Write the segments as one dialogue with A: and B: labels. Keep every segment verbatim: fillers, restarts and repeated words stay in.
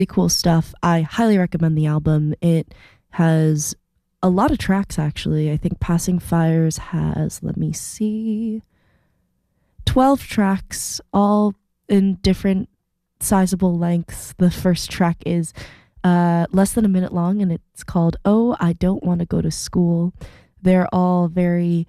A: cool stuff. I highly recommend the album. It has a lot of tracks, actually. I think Passing Fires has, let me see, twelve tracks, all in different sizable lengths. The first track is uh, less than a minute long, and it's called Oh, I Don't Want to Go to School. They're all very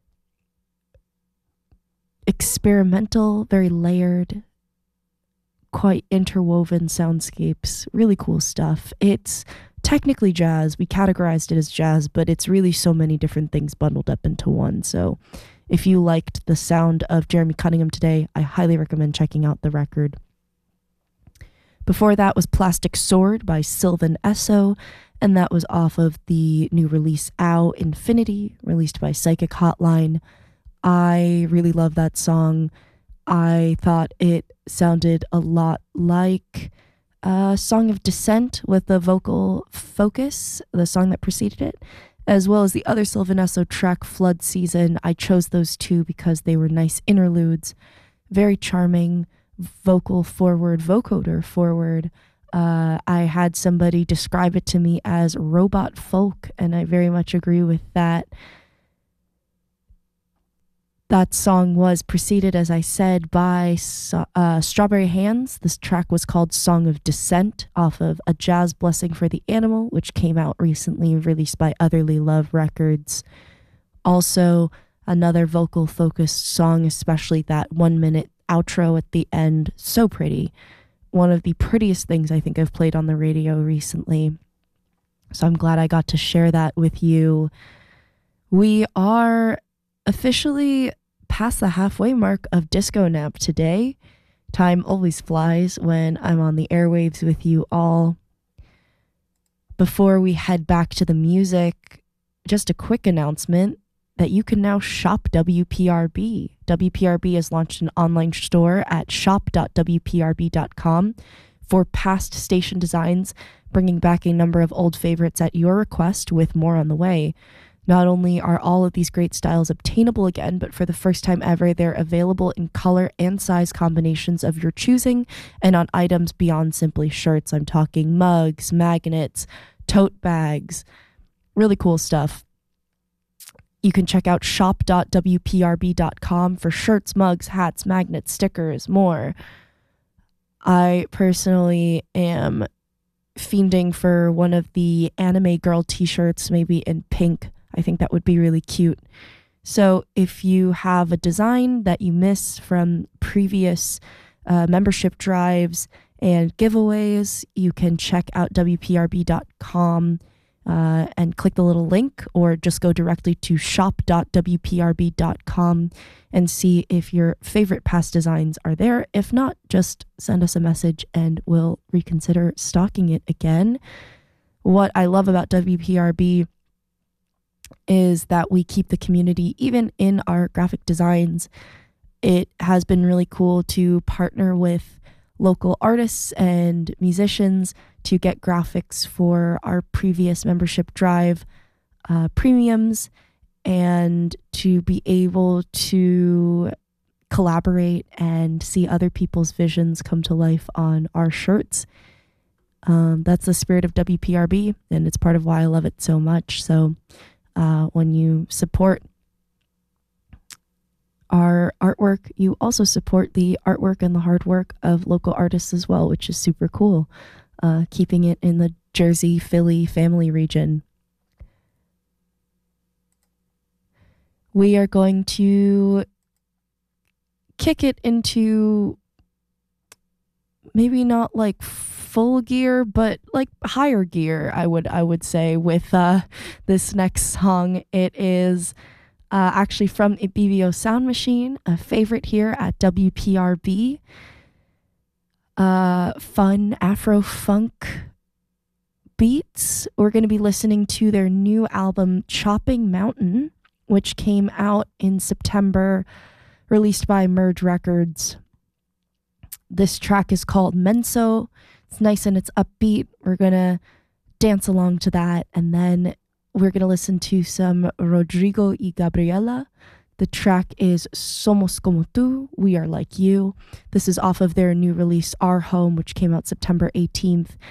A: experimental, very layered, quite interwoven soundscapes. Really cool stuff. It's technically jazz. We categorized it as jazz, but it's really so many different things bundled up into one. So if you liked the sound of Jeremy Cunningham today, I highly recommend checking out the record. Before that was Plastic Sword by Sylvan Esso, and that was off of the new release Ow Infinity, released by Psychic Hotline. I really love that song. I thought it sounded a lot like a Song of Descent with a vocal focus, the song that preceded it, as well as the other Sylvan Esso track, Flood Season. I chose those two because they were nice interludes, very charming, vocal forward, vocoder forward. Uh, I had somebody describe it to me as robot folk, and I very much agree with that. That song was preceded, as I said, by uh, Strawberry Hands. This track was called Song of Descent off of A Jazz Blessing for the Animal, which came out recently, released by Otherly Love Records. Also, another vocal-focused song, especially that one-minute outro at the end. So pretty. One of the prettiest things I think I've played on the radio recently. So I'm glad I got to share that with you. We are officially past the halfway mark of Disco Nap today. Time always flies when I'm on the airwaves with you all. Before we head back to the music, just a quick announcement that you can now shop W P R B. W P R B has launched an online store at shop dot w p r b dot com for past station designs, bringing back a number of old favorites at your request with more on the way. Not only are all of these great styles obtainable again, but for the first time ever, they're available in color and size combinations of your choosing and on items beyond simply shirts. I'm talking mugs, magnets, tote bags, really cool stuff. You can check out shop dot w p r b dot com for shirts, mugs, hats, magnets, stickers, more. I personally am fiending for one of the anime girl t-shirts, maybe in pink. I think that would be really cute. So if you have a design that you miss from previous uh, membership drives and giveaways, you can check out w p r b dot com uh, and click the little link, or just go directly to shop dot w p r b dot com and see if your favorite past designs are there. If not, just send us a message and we'll reconsider stocking it again. What I love about W P R B is that we keep the community even in our graphic designs. It has been really cool to partner with local artists and musicians to get graphics for our previous membership drive uh, premiums, and to be able to collaborate and see other people's visions come to life on our shirts. Um, that's the spirit of W P R B, and it's part of why I love it so much. So Uh, when you support our artwork, you also support the artwork and the hard work of local artists as well, which is super cool, uh, keeping it in the Jersey, Philly family region. We are going to kick it into maybe not like full gear, but like higher gear, I would I would say, with uh, this next song. It is uh, actually from B B O Sound Machine, a favorite here at W P R B. Uh, fun Afro-funk beats. We're going to be listening to their new album, Chopping Mountain, which came out in September, released by Merge Records. This track is called Menso. It's nice and it's upbeat. We're going to dance along to that, and then we're going to listen to some Rodrigo y Gabriela. The track is Somos Como Tú, We Are Like You. This is off of their new release, Our Home, which came out September eighteenth.